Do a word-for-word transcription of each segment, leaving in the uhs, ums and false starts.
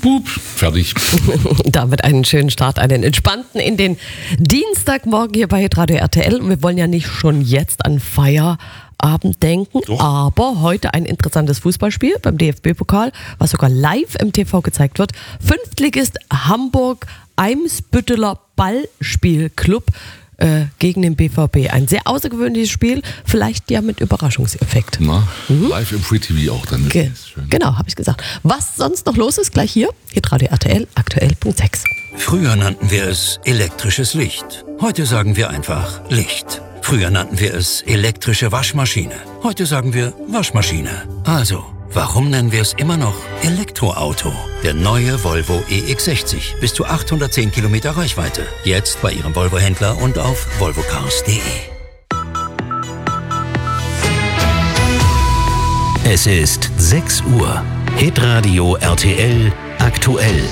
Pup, fertig. Damit einen schönen Start, einen entspannten in den Dienstagmorgen hier bei Radio R T L. Und wir wollen ja nicht schon jetzt an Feierabend denken, Doch. aber heute ein interessantes Fußballspiel beim D F B-Pokal, was sogar live im T V gezeigt wird. Fünftligist Hamburg Eimsbütteler Ballspielclub äh, gegen den B V B. Ein sehr außergewöhnliches Spiel, vielleicht ja mit Überraschungseffekt. Na, mhm. Live im Free T V auch dann. Ge- genau, habe ich gesagt. Was sonst noch los ist, gleich hier, hier Radio R T L, aktuell Punkt sechs. Früher nannten wir es elektrisches Licht. Heute sagen wir einfach Licht. Früher nannten wir es elektrische Waschmaschine. Heute sagen wir Waschmaschine. Also, warum nennen wir es immer noch Elektroauto? Der neue Volvo E X sechzig. Bis zu achthundertzehn Kilometer Reichweite. Jetzt bei Ihrem Volvo-Händler und auf volvocars punkt de. Es ist sechs Uhr. Hitradio R T L aktuell.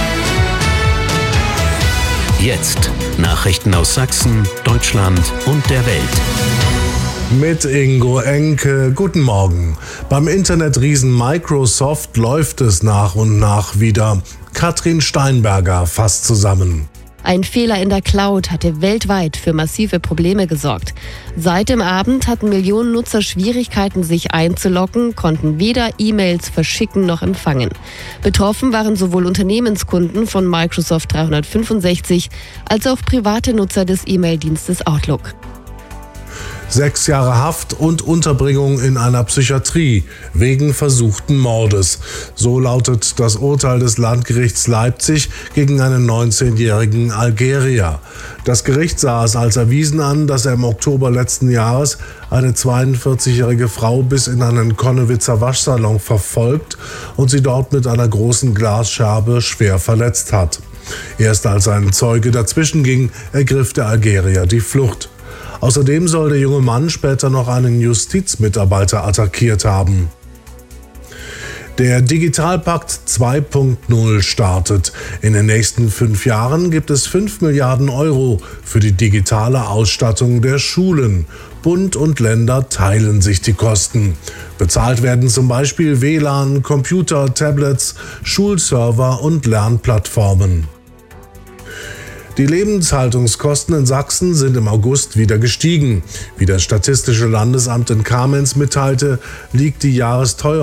Jetzt Nachrichten aus Sachsen, Deutschland und der Welt. Mit Ingo Enke, guten Morgen. Beim Internetriesen Microsoft läuft es nach und nach wieder. Katrin Steinberger fasst zusammen. Ein Fehler in der Cloud hatte weltweit für massive Probleme gesorgt. Seit dem Abend hatten Millionen Nutzer Schwierigkeiten, sich einzuloggen, konnten weder E-Mails verschicken noch empfangen. Betroffen waren sowohl Unternehmenskunden von Microsoft dreihundertfünfundsechzig als auch private Nutzer des E-Mail-Dienstes Outlook. Sechs Jahre Haft und Unterbringung in einer Psychiatrie wegen versuchten Mordes. So lautet das Urteil des Landgerichts Leipzig gegen einen neunzehnjährigen Algerier. Das Gericht sah es als erwiesen an, dass er im Oktober letzten Jahres eine zweiundvierzigjährige Frau bis in einen Konnewitzer Waschsalon verfolgt und sie dort mit einer großen Glasscherbe schwer verletzt hat. Erst als ein Zeuge dazwischen ging, ergriff der Algerier die Flucht. Außerdem soll der junge Mann später noch einen Justizmitarbeiter attackiert haben. Der Digitalpakt zwei Punkt null startet. In den nächsten fünf Jahren gibt es fünf Milliarden Euro für die digitale Ausstattung der Schulen. Bund und Länder teilen sich die Kosten. Bezahlt werden zum Beispiel W L A N, Computer, Tablets, Schulserver und Lernplattformen. Die Lebenshaltungskosten in Sachsen sind im August wieder gestiegen. Wie das Statistische Landesamt in Kamenz mitteilte, liegt die Jahresteuerung